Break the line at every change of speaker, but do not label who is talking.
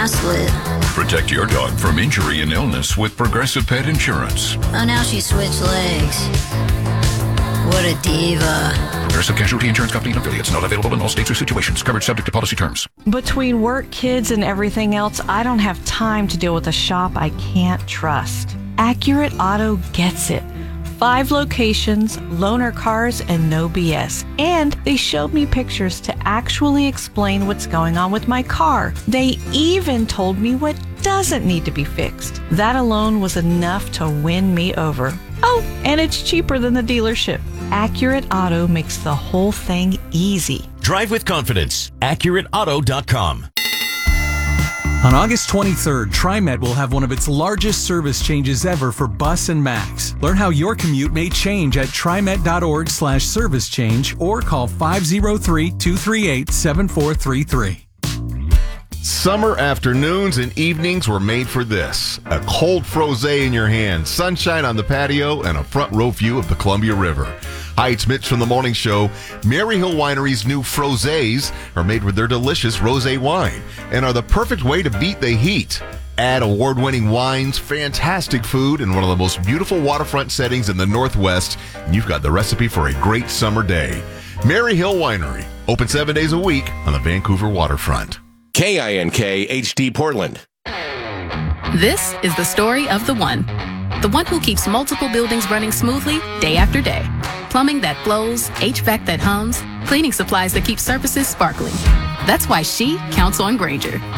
split.
Protect your dog from injury and illness with Progressive Pet Insurance.
Oh, now she switched legs. What a diva.
Progressive Casualty Insurance Company and affiliates. Not available in all states or situations. Coverage subject to policy terms.
Between work, kids, and everything else, I don't have time to deal with a shop I can't trust. Accurate Auto gets it. 5 locations, loaner cars, and no BS. And they showed me pictures to actually explain what's going on with my car. They even told me what doesn't need to be fixed. That alone was enough to win me over. Oh, and it's cheaper than the dealership. Accurate Auto makes the whole thing easy.
Drive with confidence. AccurateAuto.com.
On August 23rd, TriMet will have one of its largest service changes ever for Bus and Max. Learn how your commute may change at TriMet.org/service change or call 503-238-7433.
Summer afternoons and evenings were made for this. A cold frosé in your hand, sunshine on the patio, and a front row view of the Columbia River. Hi, it's Mitch from the Morning Show. Maryhill Winery's new frosés are made with their delicious rosé wine and are the perfect way to beat the heat. Add award-winning wines, fantastic food, and one of the most beautiful waterfront settings in the Northwest, and you've got the recipe for a great summer day. Maryhill Winery, open 7 days a week on the Vancouver waterfront.
KINK HD Portland.
This is the story of the one who keeps multiple buildings running smoothly day after day. Plumbing that flows, HVAC that hums, cleaning supplies that keep surfaces sparkling. That's why she counts on Grainger.